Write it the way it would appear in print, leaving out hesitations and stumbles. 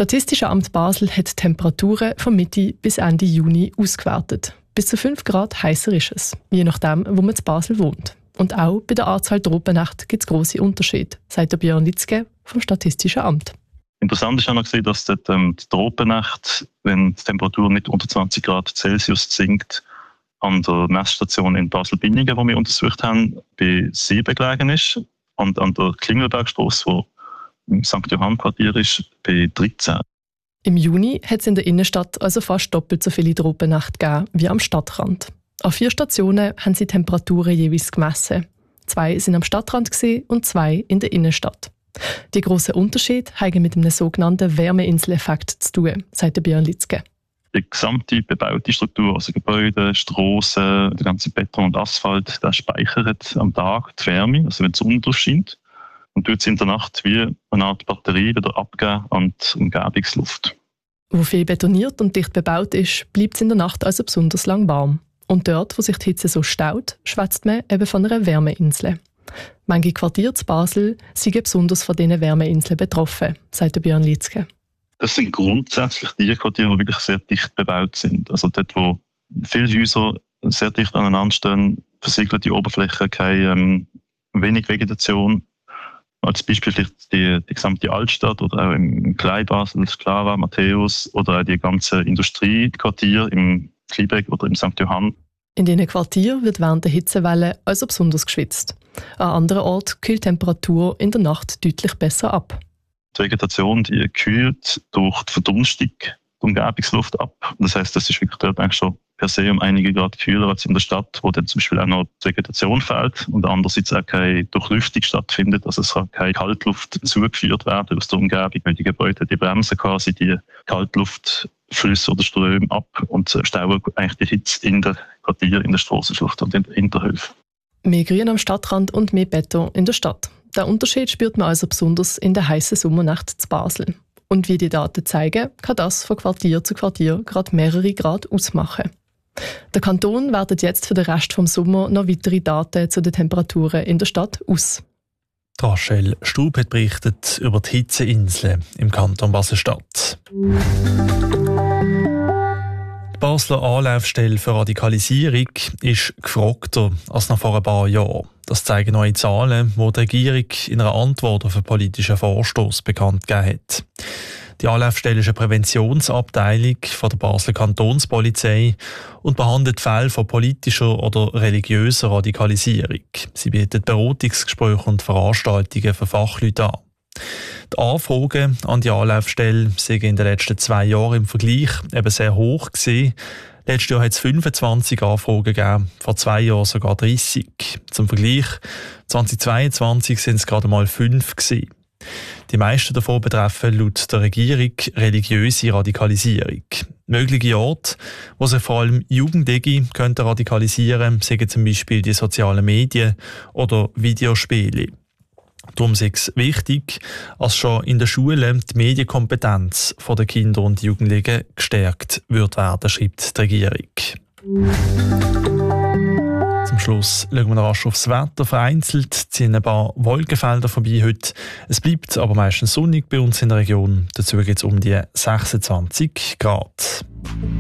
Statistische Amt Basel hat die Temperaturen von Mitte bis Ende Juni ausgewertet. Bis zu 5 Grad heißer ist es, je nachdem, wo man in Basel wohnt. Und auch bei der Anzahl Tropennächte gibt es grosse Unterschiede, sagt Björn Litzke vom Statistischen Amt. Interessant ist auch noch gesehen, dass die Tropennächte, wenn die Temperatur nicht unter 20 Grad Celsius sinkt, an der Messstation in Basel-Binningen, die wir untersucht haben, bei 7 gelegen ist. Und an der Klingelbergstrasse, wo im St. Johann-Quartier ist, bei 13. Im Juni hat es in der Innenstadt also fast doppelt so viele Tropennächte gegeben wie am Stadtrand. An 4 Stationen haben sie Temperaturen jeweils gemessen. 2 sind am Stadtrand und 2 in der Innenstadt. Die grossen Unterschiede haben mit einem sogenannten Wärmeinseleffekt zu tun, sagt Björn Litzke. Die gesamte bebaute Struktur, also Gebäude, Strassen, der ganze Beton und Asphalt, das speichert am Tag die Wärme, also wenn die Sonne durchscheint, und tut es in der Nacht wie eine Art Batterie wieder abgeben an die Umgebungsluft. Wo viel betoniert und dicht bebaut ist, bleibt es in der Nacht also besonders lang warm. Und dort, wo sich die Hitze so staut, schwätzt man eben von einer Wärmeinsel. Manche Quartiere zu Basel sind besonders von diesen Wärmeinseln betroffen, sagt Björn Litzke. Das sind grundsätzlich die Quartiere, die wirklich sehr dicht bebaut sind. Also dort, wo viele Häuser sehr dicht aneinander stehen, versiegelte Oberfläche, keine wenig Vegetation. Als Beispiel vielleicht die gesamte Altstadt oder auch im Kleinbasel, Clara, Matthäus oder auch die ganzen Industriequartiere im Kleinbeck oder im St. Johann. In diesen Quartieren wird während der Hitzewelle also besonders geschwitzt. An anderen Orten kühlt die Temperatur in der Nacht deutlich besser ab. Die Vegetation die kühlt durch die Verdunstung die Umgebungsluft ab. Das heisst, das ist wirklich dort eigentlich schon per se um einige Grad kühler als in der Stadt, wo dann zum Beispiel auch noch die Vegetation fehlt und andererseits auch keine Durchlüftung stattfindet. Also es kann keine Kaltluft zugeführt werden aus der Umgebung, weil die Gebäude die bremsen quasi die Kaltluftflüsse oder Ströme ab und stauen eigentlich die Hitze in der Quartier, in der Strassenschlucht und in den Hinterhöfen. Mehr Grün am Stadtrand und mehr Beton in der Stadt. Der Unterschied spürt man also besonders in der heißen Sommernacht zu Basel. Und wie die Daten zeigen, kann das von Quartier zu Quartier gerade mehrere Grad ausmachen. Der Kanton wertet jetzt für den Rest des Sommers noch weitere Daten zu den Temperaturen in der Stadt aus. Rachel Stub hat berichtet über die Hitzeinseln im Kanton Basel-Stadt. Die Basler Anlaufstelle für Radikalisierung ist gefragter als noch vor ein paar Jahren. Das zeigen neue Zahlen, die die Regierung in einer Antwort auf einen politischen Vorstoss bekannt gegeben hat. Die Anlaufstelle ist eine Präventionsabteilung von der Basler Kantonspolizei und behandelt Fälle von politischer oder religiöser Radikalisierung. Sie bietet Beratungsgespräche und Veranstaltungen für Fachleute an. Die Anfragen an die Anlaufstelle sind in den letzten 2 Jahren im Vergleich eben sehr hoch gewesen. Letztes Jahr hat es 25 Anfragen gegeben, vor 2 Jahren sogar 30. Zum Vergleich, 2022 sind es gerade mal 5 gewesen. Die meisten davon betreffen laut der Regierung religiöse Radikalisierung. Mögliche Orte, wo sich vor allem Jugendliche könnten radikalisieren, sind zum Beispiel die sozialen Medien oder Videospiele. Darum ist es wichtig, dass schon in der Schule die Medienkompetenz der Kinder und Jugendlichen gestärkt wird werden, schreibt die Regierung. Zum Schluss schauen wir noch rasch aufs Wetter. Vereinzelt ziehen ein paar Wolkenfelder vorbei heute. Es bleibt aber meistens sonnig bei uns in der Region. Dazu geht es um die 26 Grad.